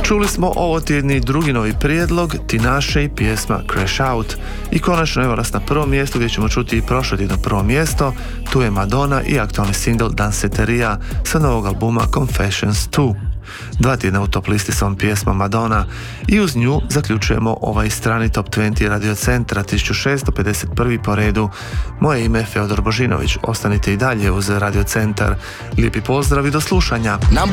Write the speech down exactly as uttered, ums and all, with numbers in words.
Čuli smo ovo tjedni drugi novi prijedlog Tinashe i pjesma Crash Out. I konačno evo nas na prvom mjestu gdje ćemo čuti i prošlo tjedno prvo mjesto. Tu je Madonna i aktualni single Danceteria sa novog albuma Confessions dva. Dva tjedna u top listi s ovom pjesmom Madonna i uz nju zaključujemo ovaj strani top dvadeset Radio Centra tisuću šesto pedeset prvi po redu. Moje ime je Feodor Božinović. Ostanite i dalje uz Radio Centar. Lijepi pozdrav i do slušanja.